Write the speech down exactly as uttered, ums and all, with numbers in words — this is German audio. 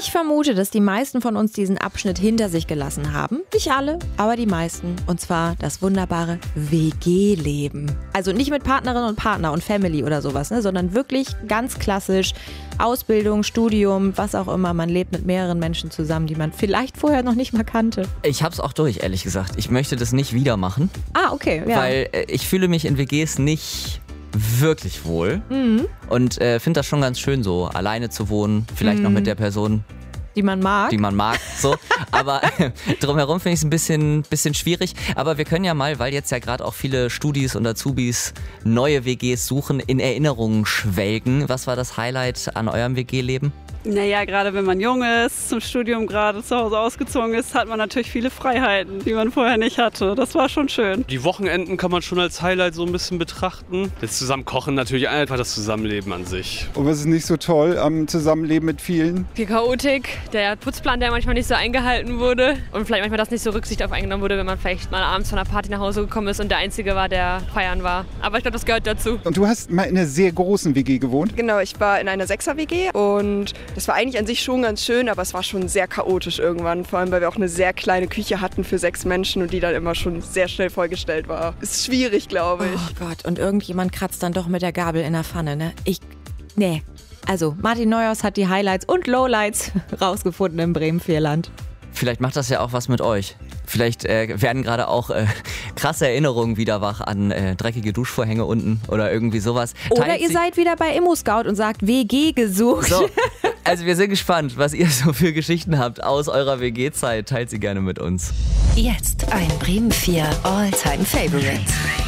Ich vermute, dass die meisten von uns diesen Abschnitt hinter sich gelassen haben. Nicht alle, aber die meisten. Und zwar das wunderbare W G-Leben. Also nicht mit Partnerin und Partner und Family oder sowas, ne, sondern wirklich ganz klassisch Ausbildung, Studium, was auch immer. Man lebt mit mehreren Menschen zusammen, die man vielleicht vorher noch nicht mal kannte. Ich hab's auch durch, ehrlich gesagt. Ich möchte das nicht wieder machen. Ah, okay. Ja. Weil äh, ich fühle mich in W Gs nicht wirklich wohl. Mhm. Und äh, finde das schon ganz schön, so alleine zu wohnen. Vielleicht Mhm. noch mit der Person, Die man mag. die man mag. So. Aber drumherum finde ich es ein bisschen, bisschen schwierig. Aber wir können ja mal, weil jetzt ja gerade auch viele Studis und Azubis neue W Gs suchen, in Erinnerungen schwelgen. Was war das Highlight an eurem W G-Leben? Naja, gerade wenn man jung ist, zum Studium gerade zu Hause ausgezogen ist, hat man natürlich viele Freiheiten, die man vorher nicht hatte. Das war schon schön. Die Wochenenden kann man schon als Highlight so ein bisschen betrachten. Das Zusammenkochen natürlich, einfach das Zusammenleben an sich. Und was ist nicht so toll am Zusammenleben mit vielen? Die Chaotik, der Putzplan, der manchmal nicht so eingehalten wurde und vielleicht manchmal das nicht so Rücksicht auf eingenommen wurde, wenn man vielleicht mal abends von einer Party nach Hause gekommen ist und der Einzige war, der feiern war. Aber ich glaube, das gehört dazu. Und du hast mal in einer sehr großen W G gewohnt? Genau, ich war in einer Sechser-W G und das war eigentlich an sich schon ganz schön, aber es war schon sehr chaotisch irgendwann. Vor allem, weil wir auch eine sehr kleine Küche hatten für sechs Menschen und die dann immer schon sehr schnell vollgestellt war. Ist schwierig, glaube ich. Oh Gott, und irgendjemand kratzt dann doch mit der Gabel in der Pfanne, ne? Ich, nee. Also, Martin Neuhaus hat die Highlights und Lowlights rausgefunden im Bremen-Vierland. Vielleicht macht das ja auch was mit euch. Vielleicht äh, werden gerade auch äh, krasse Erinnerungen wieder wach an äh, dreckige Duschvorhänge unten oder irgendwie sowas. Oder Teilt ihr sie- seid wieder bei ImmoScout und sagt W G gesucht. So, also wir sind gespannt, was ihr so für Geschichten habt aus eurer W G-Zeit. Teilt sie gerne mit uns. Jetzt ein Bremen vier All-Time Favorites.